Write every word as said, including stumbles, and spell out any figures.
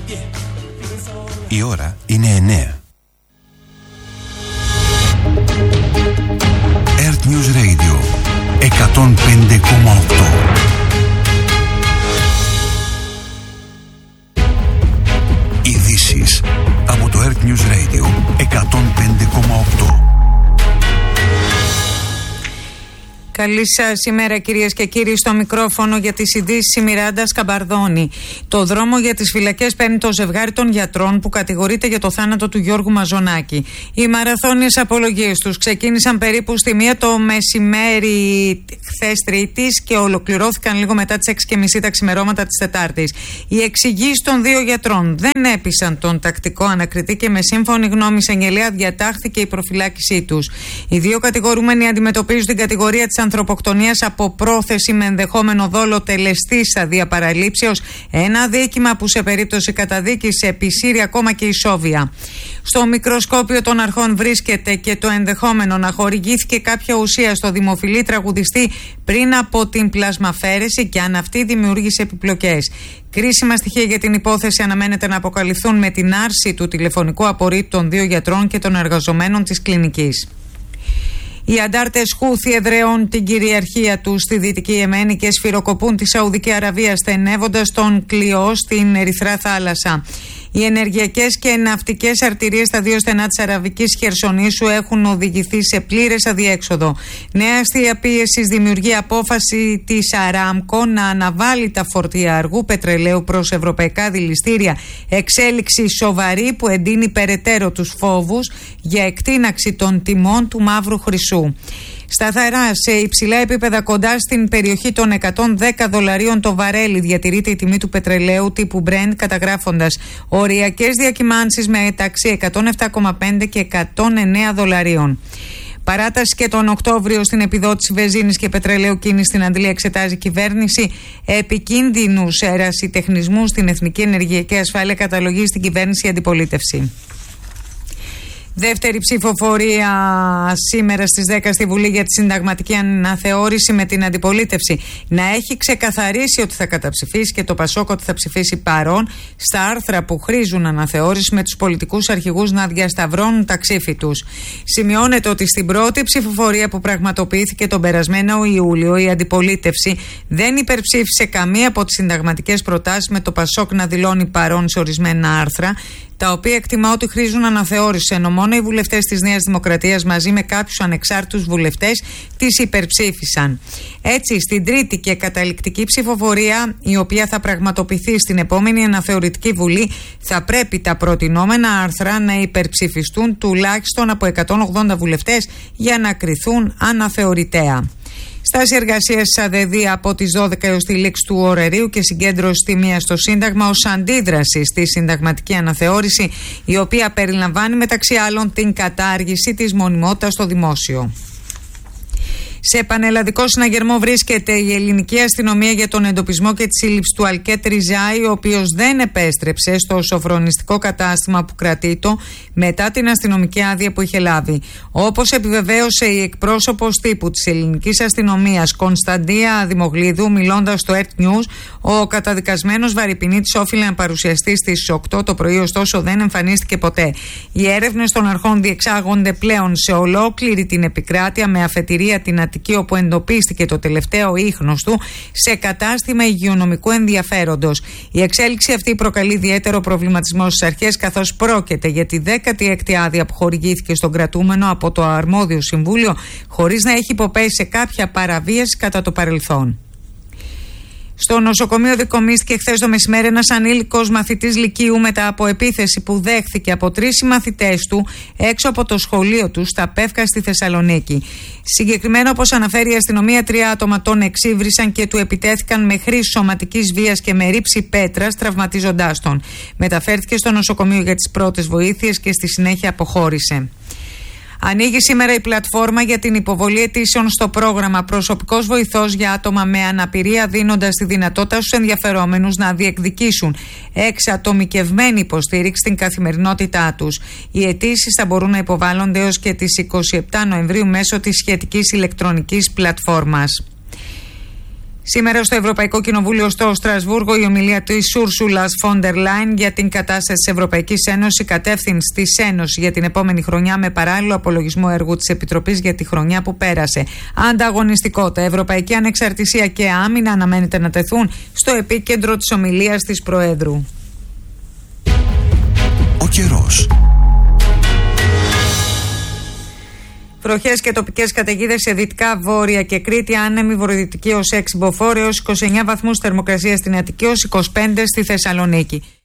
Η ώρα είναι εννέα. Earth News Radio εκατόν πέντε κόμμα οκτώ. Ειδήσεις από το Earth News Radio εκατόν πέντε κόμμα οκτώ. Καλή σας ημέρα, κυρίες και κύριοι. Στο μικρόφωνο για τις ειδήσεις η Μιράντα Σκαμπαρδώνη. Το δρόμο για τις φυλακές παίρνει το ζευγάρι των γιατρών που κατηγορείται για το θάνατο του Γιώργου Μαζονάκη. Οι μαραθώνιες απολογίες τους ξεκίνησαν περίπου στη μία το μεσημέρι χθες Τρίτης και ολοκληρώθηκαν λίγο μετά τις έξι και μισή τα ξημερώματα της Τετάρτης. Οι εξηγήσεις των δύο γιατρών δεν έπεισαν τον τακτικό ανακριτή και με σύμφωνη γνώμη εισαγγελέα διατάχθηκε η προφυλάκησή τους. Οι δύο κατηγορούμενοι αντιμετωπίζουν την κατηγορία της ανθρωποκτονίας από πρόθεση με ενδεχόμενο δόλο τελεστή σταδία παραλήψεως, ένα αδίκημα που σε περίπτωση καταδίκης επισύρει ακόμα και ισόβια. Στο μικροσκόπιο των αρχών βρίσκεται και το ενδεχόμενο να χορηγήθηκε κάποια ουσία στο δημοφιλή τραγουδιστή πριν από την πλασμαφέρεση και αν αυτή δημιούργησε επιπλοκές. Κρίσιμα στοιχεία για την υπόθεση αναμένεται να αποκαλυφθούν με την άρση του τηλεφωνικού απορρίτου των δύο γιατρών και των εργαζομένων της κλινικής. Οι αντάρτες Χούθι εδραιώνουν την κυριαρχία τους στη Δυτική Ιεμένη και σφυροκοπούν τη Σαουδική Αραβία στενεύοντας τον κλειό στην Ερυθρά Θάλασσα. Οι ενεργειακές και ναυτικές αρτηρίες στα δύο στενά της Αραβικής Χερσονήσου έχουν οδηγηθεί σε πλήρες αδιέξοδο. Νέα αστεία πίεσης δημιουργεί απόφαση της Αράμκο να αναβάλει τα φορτία αργού πετρελαίου προς ευρωπαϊκά δηληστήρια. Εξέλιξη σοβαρή που εντείνει περαιτέρω τους φόβους για εκτείναξη των τιμών του μαύρου χρυσού. Σταθερά σε υψηλά επίπεδα κοντά στην περιοχή των εκατόν δέκα δολαρίων το βαρέλι διατηρείται η τιμή του πετρελαίου τύπου Brent, καταγράφοντας οριακές διακυμάνσεις μεταξύ εκατόν επτά κόμμα πέντε και εκατόν εννέα δολαρίων. Παράταση και τον Οκτώβριο στην επιδότηση βενζίνης και πετρελαίου κίνηση στην Αντλία εξετάζει η κυβέρνηση. Επικίνδυνους ερασιτεχνισμούς στην Εθνική Ενεργειακή Ασφάλεια καταλογίζει στην κυβέρνηση η αντιπολίτευση. Δεύτερη ψηφοφορία σήμερα στις δέκα στη Βουλή για τη συνταγματική αναθεώρηση με την αντιπολίτευση να έχει ξεκαθαρίσει ότι θα καταψηφίσει και το Πασόκ ότι θα ψηφίσει παρόν στα άρθρα που χρήζουν αναθεώρηση, με τους πολιτικούς αρχηγούς να διασταυρώνουν τα ξύφη τους. Σημειώνεται ότι στην πρώτη ψηφοφορία που πραγματοποιήθηκε τον περασμένο Ιούλιο η αντιπολίτευση δεν υπερψήφισε καμία από τις συνταγματικές προτάσεις, με το Πασόκ να δηλώνει παρόν σε ορισμένα άρθρα, τα οποία εκτιμά ότι χρήζουν αναθεώρηση, ενώ μόνο οι βουλευτές της Νέας Δημοκρατίας μαζί με κάποιους ανεξάρτητους βουλευτές τις υπερψήφισαν. Έτσι, στην τρίτη και καταληκτική ψηφοφορία, η οποία θα πραγματοποιηθεί στην επόμενη αναθεωρητική Βουλή, θα πρέπει τα προτινόμενα άρθρα να υπερψηφιστούν τουλάχιστον από εκατόν ογδόντα βουλευτές για να κριθούν αναθεωρητέα. Στάση εργασίας της ΑΔΕΔ από τις δώδεκα έως τη λήξη του ωραρίου και συγκέντρωση τιμίας στο Σύνταγμα ως αντίδραση στη συνταγματική αναθεώρηση, η οποία περιλαμβάνει μεταξύ άλλων την κατάργηση της μονιμότητας στο δημόσιο. Σε πανελλαδικό συναγερμό βρίσκεται η ελληνική αστυνομία για τον εντοπισμό και τη σύλληψη του Αλκέτ Ριζάη, ο οποίος δεν επέστρεψε στο σοφρονιστικό κατάστημα που κρατείτο μετά την αστυνομική άδεια που είχε λάβει. Όπως επιβεβαίωσε η εκπρόσωπος τύπου της ελληνικής αστυνομίας Κωνσταντία Δημογλίδου, μιλώντας στο Earth News, ο καταδικασμένος Βαρυπινίτης όφιλε να παρουσιαστεί στις οκτώ το πρωί, ωστόσο δεν εμφανίστηκε ποτέ. Οι έρευνες των αρχών διεξάγονται πλέον σε ολόκληρη την επικράτεια, με αφετηρία την Αττική, όπου εντοπίστηκε το τελευταίο ίχνος του σε κατάστημα υγειονομικού ενδιαφέροντος. Η εξέλιξη αυτή προκαλεί ιδιαίτερο προβληματισμό στις αρχές, καθώς πρόκειται για τη δέκατη έκτη άδεια που χορηγήθηκε στον κρατούμενο από το αρμόδιο συμβούλιο, χωρίς να έχει υποπέσει σε κάποια παραβίαση κατά το παρελθόν. Στο νοσοκομείο δικομίστηκε χθες το μεσημέρι ένας ανήλικος μαθητής λυκείου μετά από επίθεση που δέχθηκε από τρεις συμμαθητές του έξω από το σχολείο του στα Πεύκα στη Θεσσαλονίκη. Συγκεκριμένα, όπως αναφέρει η αστυνομία, τρία άτομα τον εξύβρισαν και του επιτέθηκαν με χρήση σωματικής βίας και με ρήψη πέτρας, τραυματίζοντάς τον. Μεταφέρθηκε στο νοσοκομείο για τις πρώτες βοήθειες και στη συνέχεια αποχώρησε. Ανοίγει σήμερα η πλατφόρμα για την υποβολή αιτήσεων στο πρόγραμμα Προσωπικός Βοηθός για άτομα με αναπηρία, δίνοντας τη δυνατότητα στους ενδιαφερόμενους να διεκδικήσουν εξατομικευμένη υποστήριξη στην καθημερινότητά τους. Οι αιτήσεις θα μπορούν να υποβάλλονται έως και τις εικοστή εβδόμη Νοεμβρίου μέσω της σχετικής ηλεκτρονικής πλατφόρμας. Σήμερα στο Ευρωπαϊκό Κοινοβούλιο στο Στρασβούργο η ομιλία της Ούρσουλας Φόντερ Λάιν για την κατάσταση της Ευρωπαϊκής Ένωσης, κατεύθυνση της Ένωσης για την επόμενη χρονιά με παράλληλο απολογισμό έργου της Επιτροπής για τη χρονιά που πέρασε. Ανταγωνιστικότητα, ευρωπαϊκή ανεξαρτησία και άμυνα αναμένεται να τεθούν στο επίκεντρο της ομιλίας της Προέδρου. Ο καιρός. Βροχές και τοπικές καταιγίδες σε δυτικά Βόρεια και Κρήτη, άνεμη βορειοδυτική ως έξι μποφόρ έως είκοσι εννέα βαθμούς θερμοκρασία στην Αττική, έως είκοσι πέντε στη Θεσσαλονίκη.